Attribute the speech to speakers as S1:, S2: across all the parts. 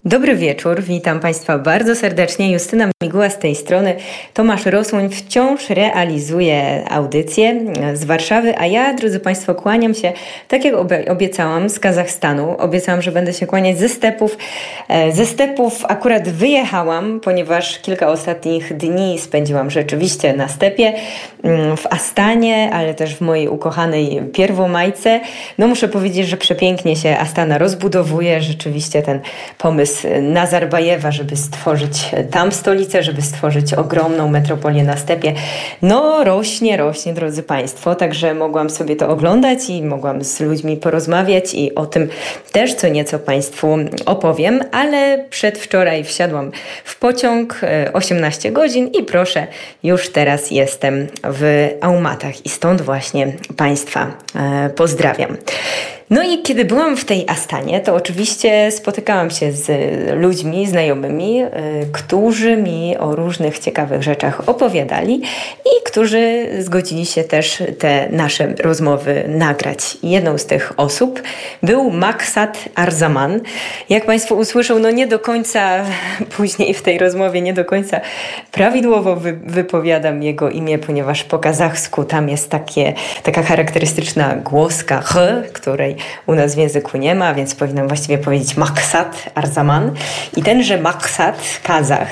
S1: Dobry wieczór, witam Państwa bardzo serdecznie. Justyna Miguła z tej strony. Tomasz Rosłoń wciąż realizuje audycję z Warszawy, a ja, drodzy Państwo, kłaniam się, tak jak obiecałam, z Kazachstanu. Obiecałam, że będę się kłaniać ze stepów. Ze stepów akurat wyjechałam, ponieważ kilka ostatnich dni spędziłam rzeczywiście na stepie w Astanie, ale też w mojej ukochanej Pierwomajce. No muszę powiedzieć, że przepięknie się Astana rozbudowuje. Rzeczywiście ten pomysł Nazarbajewa, żeby stworzyć tam stolicę, żeby stworzyć ogromną metropolię na stepie. No rośnie, drodzy Państwo, także mogłam sobie to oglądać i mogłam z ludźmi porozmawiać i o tym też co nieco Państwu opowiem, ale przedwczoraj wsiadłam w pociąg 18 godzin i proszę, już teraz jestem w Almatach i stąd właśnie Państwa pozdrawiam. No i kiedy byłam w tej Astanie, to oczywiście spotykałam się z ludźmi, znajomymi, którzy mi o różnych ciekawych rzeczach opowiadali i którzy zgodzili się też te nasze rozmowy nagrać. Jedną z tych osób był Maksat Arzaman. Jak Państwo usłyszą, no nie do końca później w tej rozmowie, nie do końca prawidłowo wypowiadam jego imię, ponieważ po kazachsku tam jest taka charakterystyczna głoska h, której u nas w języku nie ma, więc powinnam właściwie powiedzieć Maksat Arzaman. I tenże Maksat, Kazach,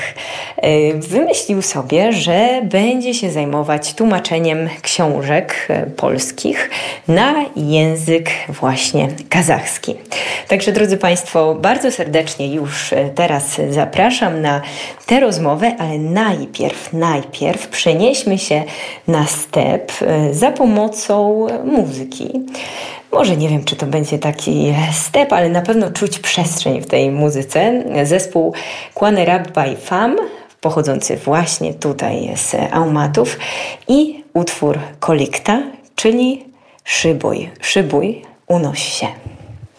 S1: wymyślił sobie, że będzie się zajmować tłumaczeniem książek polskich na język właśnie kazachski. Także, drodzy Państwo, bardzo serdecznie już zapraszam na tę rozmowę, ale najpierw przenieśmy się na step za pomocą muzyki. Może nie wiem, czy to będzie taki step, ale na pewno czuć przestrzeń w tej muzyce. Zespół Quanerab by Fam, pochodzący właśnie tutaj z Almatów, i utwór Kolikta, czyli Szybuj, unoś się.